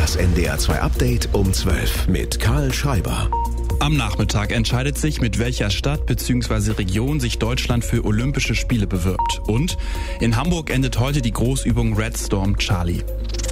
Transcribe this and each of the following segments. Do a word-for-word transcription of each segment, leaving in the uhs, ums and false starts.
Das N D R zwei Update um zwölf mit Karl Schreiber. Am Nachmittag entscheidet sich, mit welcher Stadt bzw. Region sich Deutschland für Olympische Spiele bewirbt. Und in Hamburg endet heute die Großübung Red Storm Charlie.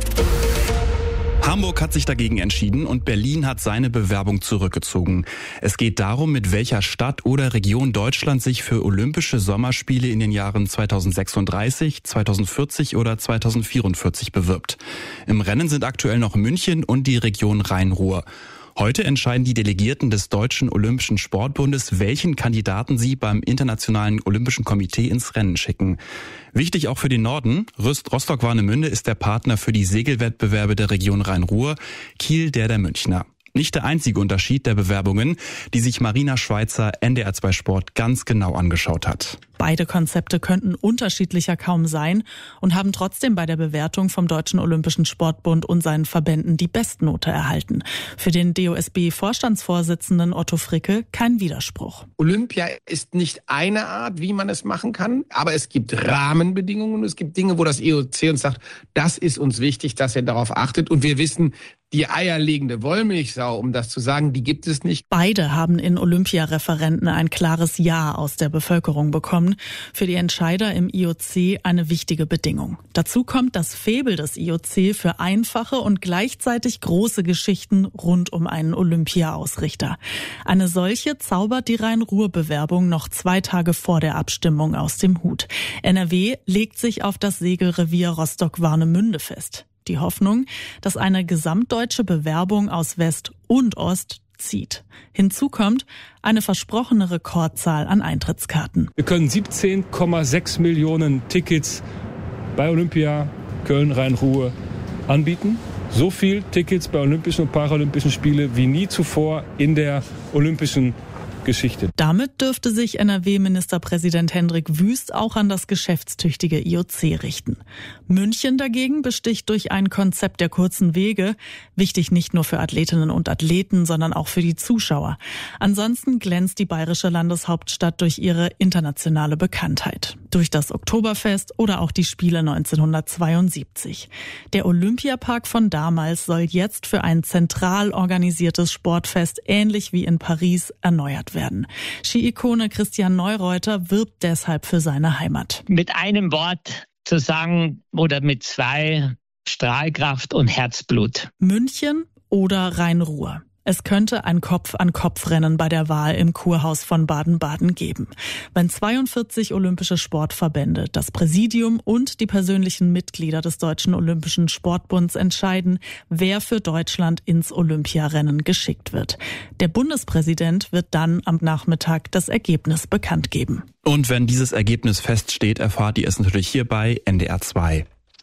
Hamburg hat sich dagegen entschieden und Berlin hat seine Bewerbung zurückgezogen. Es geht darum, mit welcher Stadt oder Region Deutschland sich für Olympische Sommerspiele in den Jahren zweitausendsechsunddreißig, zweitausendvierzig oder zweitausendvierundvierzig bewirbt. Im Rennen sind aktuell noch München und die Region Rhein-Ruhr. Heute entscheiden die Delegierten des Deutschen Olympischen Sportbundes, welchen Kandidaten sie beim Internationalen Olympischen Komitee ins Rennen schicken. Wichtig auch für den Norden. Rüst Rostock-Warnemünde ist der Partner für die Segelwettbewerbe der Region Rhein-Ruhr, Kiel der der Münchner. Nicht der einzige Unterschied der Bewerbungen, die sich Marina Schweizer N D R zwei Sport ganz genau angeschaut hat. Beide Konzepte könnten unterschiedlicher kaum sein und haben trotzdem bei der Bewertung vom Deutschen Olympischen Sportbund und seinen Verbänden die Bestnote erhalten. Für den D O S B-Vorstandsvorsitzenden Otto Fricke kein Widerspruch. Olympia ist nicht eine Art, wie man es machen kann, aber es gibt Rahmenbedingungen und es gibt Dinge, wo das I O C uns sagt, das ist uns wichtig, dass ihr darauf achtet. Und wir wissen, die eierlegende Wollmilchsau, um das zu sagen, die gibt es nicht. Beide haben in Olympiareferenten ein klares Ja aus der Bevölkerung bekommen. Für die Entscheider im I O C eine wichtige Bedingung. Dazu kommt das Faible des I O C für einfache und gleichzeitig große Geschichten rund um einen Olympia-Ausrichter. Eine solche zaubert die Rhein-Ruhr-Bewerbung noch zwei Tage vor der Abstimmung aus dem Hut. N R W legt sich auf das Segelrevier Rostock-Warnemünde fest. Die Hoffnung, dass eine gesamtdeutsche Bewerbung aus West und Ost zieht. Hinzu kommt eine versprochene Rekordzahl an Eintrittskarten. Wir können siebzehn Komma sechs Millionen Tickets bei Olympia Köln-Rhein-Ruhr anbieten. So viel Tickets bei Olympischen und Paralympischen Spielen wie nie zuvor in der olympischen Geschichte. Damit dürfte sich N R W-Ministerpräsident Hendrik Wüst auch an das geschäftstüchtige I O C richten. München dagegen besticht durch ein Konzept der kurzen Wege, wichtig nicht nur für Athletinnen und Athleten, sondern auch für die Zuschauer. Ansonsten glänzt die bayerische Landeshauptstadt durch ihre internationale Bekanntheit, durch das Oktoberfest oder auch die Spiele neunzehnhundertzweiundsiebzig. Der Olympiapark von damals soll jetzt für ein zentral organisiertes Sportfest ähnlich wie in Paris erneuert werden. werden. Ski-Ikone Christian Neureuter wirbt deshalb für seine Heimat. Mit einem Wort zu sagen oder mit zwei: Strahlkraft und Herzblut. München oder Rhein-Ruhr? Es könnte ein Kopf-an-Kopf-Rennen bei der Wahl im Kurhaus von Baden-Baden geben. Wenn zweiundvierzig olympische Sportverbände, das Präsidium und die persönlichen Mitglieder des Deutschen Olympischen Sportbunds entscheiden, wer für Deutschland ins Olympiarennen geschickt wird. Der Bundespräsident wird dann am Nachmittag das Ergebnis bekannt geben. Und wenn dieses Ergebnis feststeht, erfahrt ihr es natürlich hier bei N D R zwei.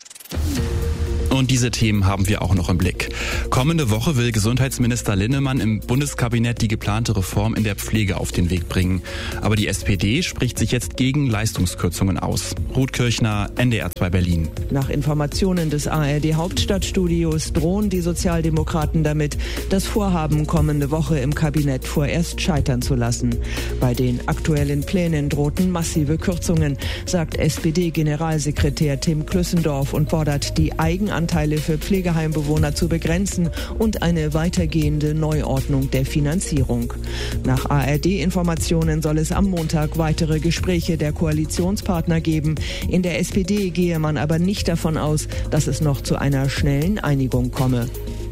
Und diese Themen haben wir auch noch im Blick. Kommende Woche will Gesundheitsminister Linnemann im Bundeskabinett die geplante Reform in der Pflege auf den Weg bringen. Aber die S P D spricht sich jetzt gegen Leistungskürzungen aus. Ruth Kirchner, N D R zwei Berlin. Nach Informationen des A R D-Hauptstadtstudios drohen die Sozialdemokraten damit, das Vorhaben kommende Woche im Kabinett vorerst scheitern zu lassen. Bei den aktuellen Plänen drohten massive Kürzungen, sagt S P D-Generalsekretär Tim Klüssendorf und fordert die Eigenanteile für Pflegeheimbewohner zu begrenzen und eine weitergehende Neuordnung der Finanzierung. Nach A R D-Informationen soll es am Montag weitere Gespräche der Koalitionspartner geben. In der S P D gehe man aber nicht davon aus, dass es noch zu einer schnellen Einigung komme.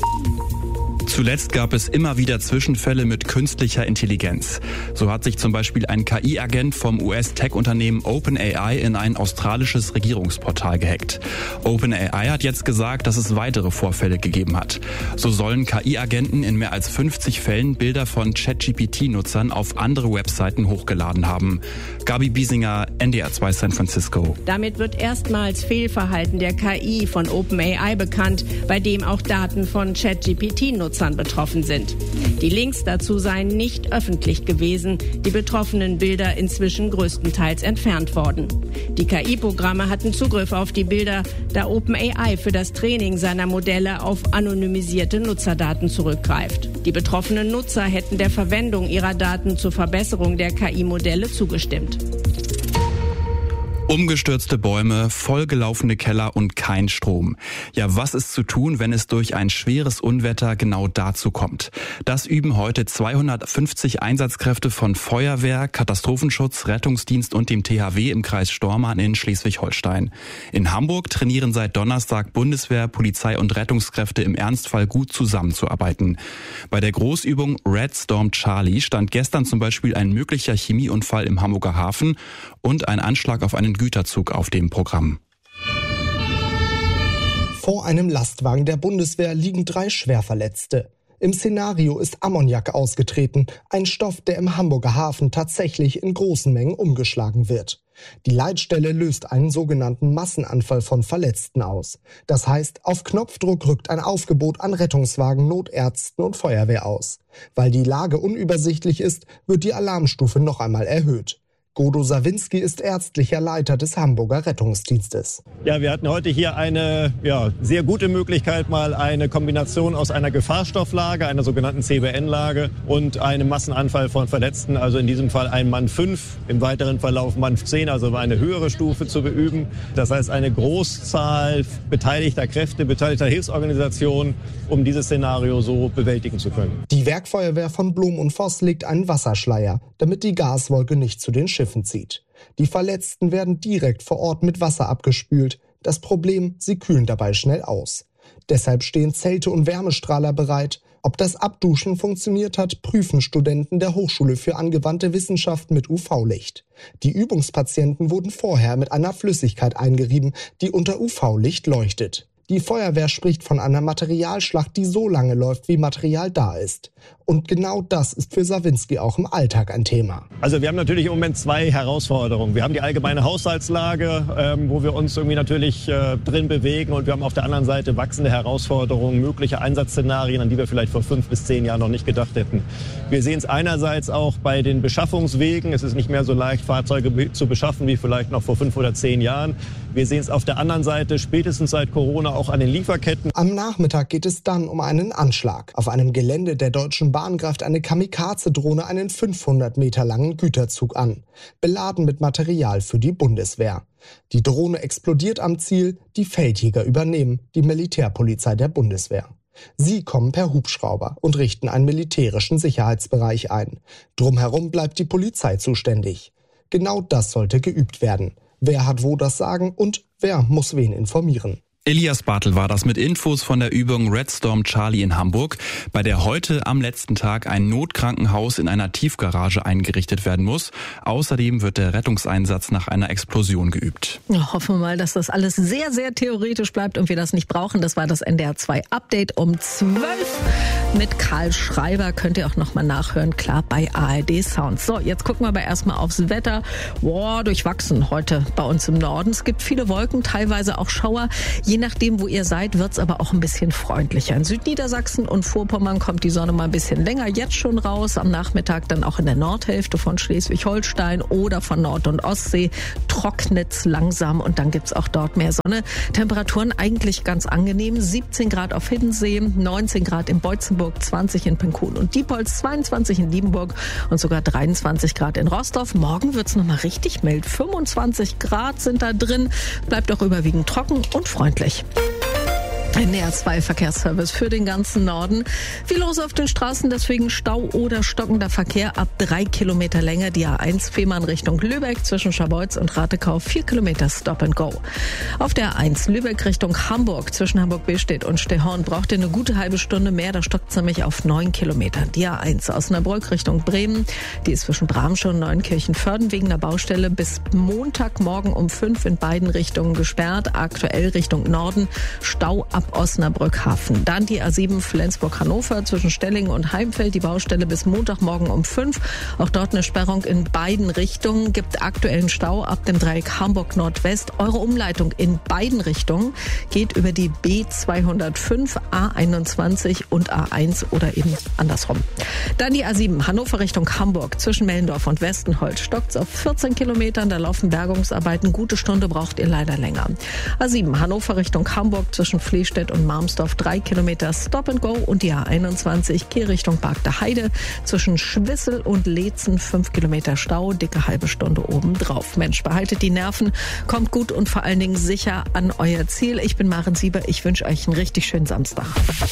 Zuletzt gab es immer wieder Zwischenfälle mit künstlicher Intelligenz. So hat sich zum Beispiel ein K I-Agent vom U S-Tech-Unternehmen OpenAI in ein australisches Regierungsportal gehackt. OpenAI hat jetzt gesagt, dass es weitere Vorfälle gegeben hat. So sollen K I-Agenten in mehr als fünfzig Fällen Bilder von ChatGPT-Nutzern auf andere Webseiten hochgeladen haben. Gabi Biesinger, N D R zwei San Francisco. Damit wird erstmals Fehlverhalten der K I von OpenAI bekannt, bei dem auch Daten von ChatGPT-Nutzern betroffen sind. Die Links dazu seien nicht öffentlich gewesen, die betroffenen Bilder inzwischen größtenteils entfernt worden. Die K I-Programme hatten Zugriff auf die Bilder, da OpenAI für das Training seiner Modelle auf anonymisierte Nutzerdaten zurückgreift. Die betroffenen Nutzer hätten der Verwendung ihrer Daten zur Verbesserung der K I-Modelle zugestimmt. Umgestürzte Bäume, vollgelaufene Keller und kein Strom. Ja, was ist zu tun, wenn es durch ein schweres Unwetter genau dazu kommt? Das üben heute zweihundertfünfzig Einsatzkräfte von Feuerwehr, Katastrophenschutz, Rettungsdienst und dem T H W im Kreis Stormarn in Schleswig-Holstein. In Hamburg trainieren seit Donnerstag Bundeswehr, Polizei und Rettungskräfte im Ernstfall gut zusammenzuarbeiten. Bei der Großübung Red Storm Charlie stand gestern zum Beispiel ein möglicher Chemieunfall im Hamburger Hafen und ein Anschlag auf einen Güterzug auf dem Programm. Vor einem Lastwagen der Bundeswehr liegen drei Schwerverletzte. Im Szenario ist Ammoniak ausgetreten, ein Stoff, der im Hamburger Hafen tatsächlich in großen Mengen umgeschlagen wird. Die Leitstelle löst einen sogenannten Massenanfall von Verletzten aus. Das heißt, auf Knopfdruck rückt ein Aufgebot an Rettungswagen, Notärzten und Feuerwehr aus. Weil die Lage unübersichtlich ist, wird die Alarmstufe noch einmal erhöht. Godo Sawinski ist ärztlicher Leiter des Hamburger Rettungsdienstes. Ja, wir hatten heute hier eine ja, sehr gute Möglichkeit, mal eine Kombination aus einer Gefahrstofflage, einer sogenannten C B N-Lage und einem Massenanfall von Verletzten, also in diesem Fall ein Mann fünf, im weiteren Verlauf Mann zehn, also eine höhere Stufe zu beüben. Das heißt, eine Großzahl beteiligter Kräfte, beteiligter Hilfsorganisationen, um dieses Szenario so bewältigen zu können. Die Werkfeuerwehr von Blum und Voss legt einen Wasserschleier, damit die Gaswolke nicht zu den Schiffen zieht. Die Verletzten werden direkt vor Ort mit Wasser abgespült. Das Problem, sie kühlen dabei schnell aus. Deshalb stehen Zelte und Wärmestrahler bereit. Ob das Abduschen funktioniert hat, prüfen Studenten der Hochschule für angewandte Wissenschaft mit U V-Licht. Die Übungspatienten wurden vorher mit einer Flüssigkeit eingerieben, die unter U V-Licht leuchtet. Die Feuerwehr spricht von einer Materialschlacht, die so lange läuft, wie Material da ist. Und genau das ist für Sawinski auch im Alltag ein Thema. Also wir haben natürlich im Moment zwei Herausforderungen. Wir haben die allgemeine Haushaltslage, ähm, wo wir uns irgendwie natürlich äh, drin bewegen. Und wir haben auf der anderen Seite wachsende Herausforderungen, mögliche Einsatzszenarien, an die wir vielleicht vor fünf bis zehn Jahren noch nicht gedacht hätten. Wir sehen es einerseits auch bei den Beschaffungswegen. Es ist nicht mehr so leicht, Fahrzeuge zu beschaffen wie vielleicht noch vor fünf oder zehn Jahren. Wir sehen es auf der anderen Seite spätestens seit Corona auch an den Lieferketten. Am Nachmittag geht es dann um einen Anschlag. Auf einem Gelände der Deutschen Bahn greift eine Kamikaze-Drohne einen fünfhundert Meter langen Güterzug an, beladen mit Material für die Bundeswehr. Die Drohne explodiert am Ziel, die Feldjäger übernehmen, die Militärpolizei der Bundeswehr. Sie kommen per Hubschrauber und richten einen militärischen Sicherheitsbereich ein. Drumherum bleibt die Polizei zuständig. Genau das sollte geübt werden. Wer hat wo das Sagen und wer muss wen informieren? Elias Bartel war das mit Infos von der Übung Red Storm Charlie in Hamburg, bei der heute am letzten Tag ein Notkrankenhaus in einer Tiefgarage eingerichtet werden muss. Außerdem wird der Rettungseinsatz nach einer Explosion geübt. Ja, hoffen wir mal, dass das alles sehr, sehr theoretisch bleibt und wir das nicht brauchen. Das war das N D R zwei Update um zwölf mit Karl Schreiber. Könnt ihr auch nochmal nachhören, klar, bei A R D Sounds. So, jetzt gucken wir aber erstmal aufs Wetter. Boah, durchwachsen heute bei uns im Norden. Es gibt viele Wolken, teilweise auch Schauer. Je nachdem, wo ihr seid, wird's aber auch ein bisschen freundlicher. In Südniedersachsen und Vorpommern kommt die Sonne mal ein bisschen länger jetzt schon raus. Am Nachmittag dann auch in der Nordhälfte von Schleswig-Holstein oder von Nord- und Ostsee trocknet's langsam und dann gibt's auch dort mehr Sonne. Temperaturen eigentlich ganz angenehm. siebzehn Grad auf Hiddensee, neunzehn Grad in Beutzenburg, zwanzig in Penkun und Diepholz, zweiundzwanzig in Liebenburg und sogar dreiundzwanzig Grad in Rostorf. Morgen wird's nochmal richtig mild. fünfundzwanzig Grad sind da drin. Bleibt auch überwiegend trocken und freundlich. N D R zwei Verkehrsservice für den ganzen Norden. Viel los auf den Straßen, deswegen Stau oder stockender Verkehr ab drei Kilometer Länge. Die A eins Fehmarn Richtung Lübeck zwischen Scharbeutz und Ratekau vier Kilometer Stop and Go. Auf der A eins Lübeck Richtung Hamburg zwischen Hamburg-Bestedt und Stehorn braucht ihr eine gute halbe Stunde mehr. Da stockt es nämlich auf neun Kilometer. Die A eins Osnabrück Richtung Bremen, die ist zwischen Bramsche und Neunkirchen-Förden wegen der Baustelle bis Montagmorgen um fünf in beiden Richtungen gesperrt. Aktuell Richtung Norden Stau ab Osnabrück Hafen. Dann die A sieben Flensburg-Hannover zwischen Stellingen und Heimfeld. Die Baustelle bis Montagmorgen um fünf. Auch dort eine Sperrung in beiden Richtungen. Gibt aktuellen Stau ab dem Dreieck Hamburg Nordwest. Eure Umleitung in beiden Richtungen geht über die B zweihundertfünf, A einundzwanzig und A eins oder eben andersrum. Dann die A sieben Hannover Richtung Hamburg zwischen Mellendorf und Westenholz. Stockt's auf vierzehn Kilometern. Da laufen Bergungsarbeiten. Gute Stunde braucht ihr leider länger. A sieben Hannover Richtung Hamburg zwischen Fließstedt Eichstätt und Marmsdorf drei Kilometer Stop and Go und die A einundzwanzig Kehr Richtung Bargter Heide zwischen Schwissel und Leetzen fünf Kilometer Stau, dicke halbe Stunde obendrauf. Mensch, behaltet die Nerven, kommt gut und vor allen Dingen sicher an euer Ziel. Ich bin Maren Sieber, ich wünsche euch einen richtig schönen Samstag.